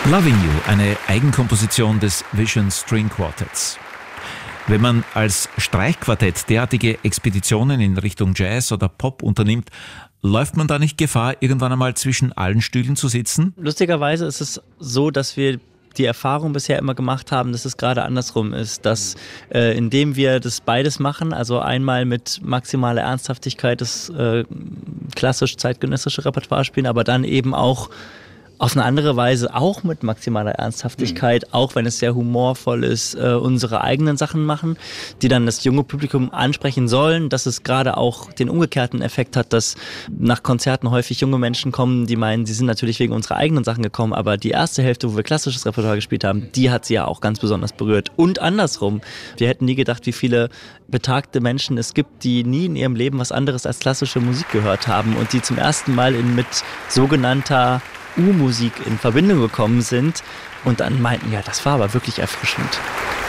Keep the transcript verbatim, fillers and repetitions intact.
Loving You, eine Eigenkomposition des Vision String Quartets. Wenn man als Streichquartett derartige Expeditionen in Richtung Jazz oder Pop unternimmt, läuft man da nicht Gefahr, irgendwann einmal zwischen allen Stühlen zu sitzen? Lustigerweise ist es so, dass wir die Erfahrung bisher immer gemacht haben, dass es gerade andersrum ist, dass äh, indem wir das beides machen, also einmal mit maximaler Ernsthaftigkeit das äh, klassisch zeitgenössische Repertoire spielen, aber dann eben auch auf eine andere Weise auch mit maximaler Ernsthaftigkeit, mhm. auch wenn es sehr humorvoll ist, äh, unsere eigenen Sachen machen, die dann das junge Publikum ansprechen sollen, dass es gerade auch den umgekehrten Effekt hat, dass nach Konzerten häufig junge Menschen kommen, die meinen, sie sind natürlich wegen unserer eigenen Sachen gekommen, aber die erste Hälfte, wo wir klassisches Repertoire gespielt haben, die hat sie ja auch ganz besonders berührt. Und andersrum, wir hätten nie gedacht, wie viele betagte Menschen es gibt, die nie in ihrem Leben was anderes als klassische Musik gehört haben und die zum ersten Mal in, mit sogenannter U-Musik in Verbindung gekommen sind und dann meinten, ja, das war aber wirklich erfrischend.